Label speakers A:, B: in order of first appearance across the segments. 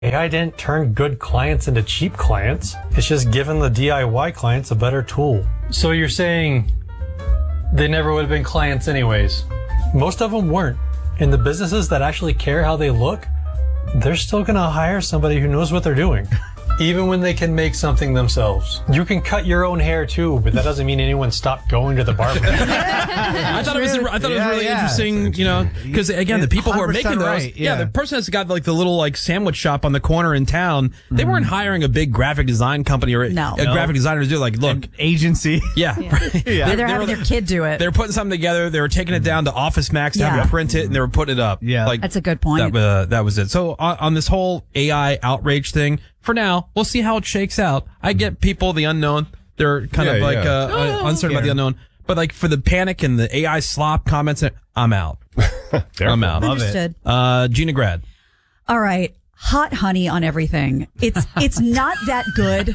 A: AI didn't turn good clients into cheap clients. It's just given the DIY clients a better tool. So you're saying they never would have been clients anyways? Most of them weren't. And the businesses that actually care how they look, they're still going to hire somebody who knows what they're doing. Even when they can make something themselves. You can cut your own hair too, but that doesn't mean anyone stopped going to the barber.
B: I thought it was really interesting, you know, because again, the people who are making those,
C: right,
B: the person that's got like the little like sandwich shop on the corner in town, they weren't hiring a big graphic design company or a graphic designer to do like, look,
C: agency.
B: Yeah.
D: They're having their kid do it.
B: They were putting something together. They were taking it down to Office Max to have it print it, and they were putting it up.
C: Yeah,
B: like,
D: that's a good point.
B: That was it. So on this whole AI outrage thing, for now, we'll see how it shakes out. I get people, the unknown. They're kind of like uncertain about the unknown. But like for the panic and the AI slop comments, I'm out. I'm out.
D: Understood.
B: Gina Grad.
D: All right. Hot honey on everything. It's not that good.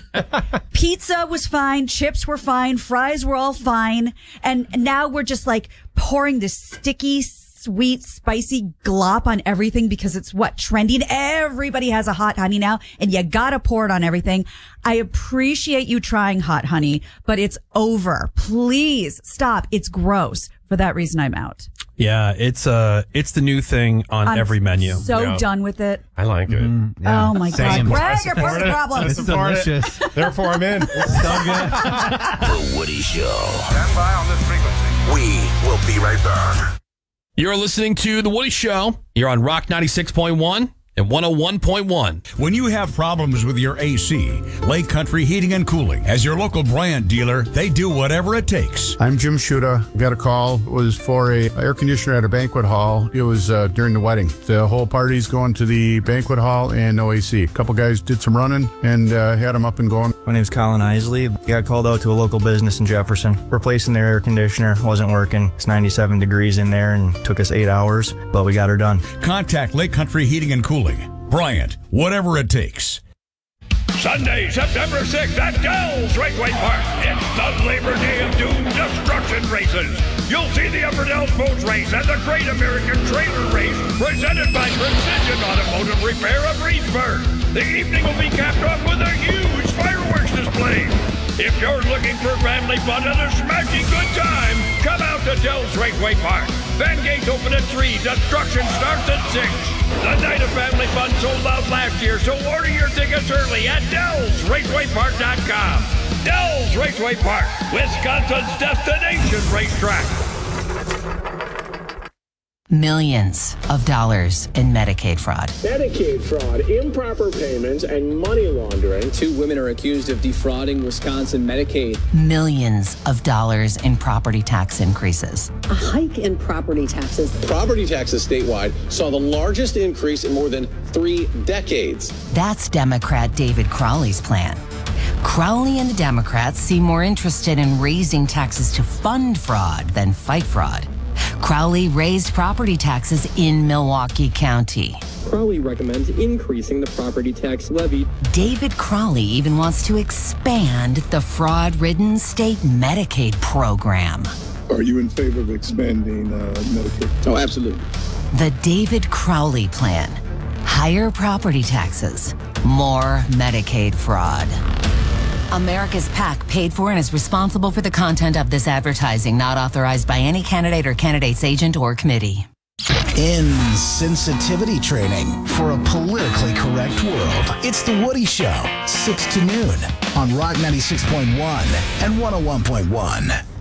D: Pizza was fine. Chips were fine. Fries were all fine. And now we're just like pouring this sticky, sweet, spicy glop on everything because it's trending. Everybody has a hot honey now and you gotta pour it on everything. I appreciate you trying hot honey, but it's over. Please stop. It's gross. For that reason, I'm out.
B: Yeah, it's the new thing on every menu.
D: So done with it.
E: I like it.
D: Oh my God. Greg, you're part of the problem.
C: It's delicious.
E: Therefore, I'm in.
C: It's so good.
F: The Woody Show.
G: Stand by on this frequency.
F: We will be right back.
B: You're listening to The Woody Show. You're on Rock 96.1 and 101.1.
H: When you have problems with your AC, Lake Country Heating and Cooling, as your local Bryant dealer, they do whatever it takes.
I: I'm Jim Shuda. Got a call. It was for a air conditioner at a banquet hall. It was during the wedding. The whole party's going to the banquet hall and no AC. A couple guys did some running and had them up and going.
J: My name's Colin Isley. Got called out to a local business in Jefferson. Replacing their air conditioner. Wasn't working. It's 97 degrees in there and took us 8 hours, but we got her done.
H: Contact Lake Country Heating and Cooling. Bryant, whatever it takes.
G: Sunday, September 6th at Dell's Raceway Park. It's the Labor Day of Doom Destruction Races. You'll see the Upper Dells Boats Race and the Great American Trailer Race presented by Precision Automotive Repair of Reedsburg. The evening will be capped off with a huge fireworks display. If you're looking for family fun and a smashing good time, come out to Dell's Raceway Park. Van gates open at 3. Destruction starts at 6. The night of family fun sold out last year, so order your tickets early at DellsRacewayPark.com. Dell's Raceway Park, Wisconsin's destination racetrack.
K: Millions of dollars in Medicaid fraud.
L: Medicaid fraud, improper payments, and money laundering. 2 women are accused of defrauding Wisconsin Medicaid.
K: Millions of dollars in property tax increases.
M: A hike in property taxes.
L: Property taxes statewide saw the largest increase in more than 3 decades.
K: That's Democrat David Crowley's plan. Crowley and the Democrats seem more interested in raising taxes to fund fraud than fight fraud. Crowley raised property taxes in Milwaukee County.
L: Crowley recommends increasing the property tax levy.
K: David Crowley even wants to expand the fraud-ridden state Medicaid program.
N: Are you in favor of expanding Medicaid?
L: Oh, absolutely.
K: The David Crowley plan. Higher property taxes, more Medicaid fraud. America's PAC paid for and is responsible for the content of this advertising, not authorized by any candidate or candidate's agent or committee.
F: Insensitivity training for a politically correct world. It's The Woody Show, 6 to noon on Rock 96.1 and 101.1.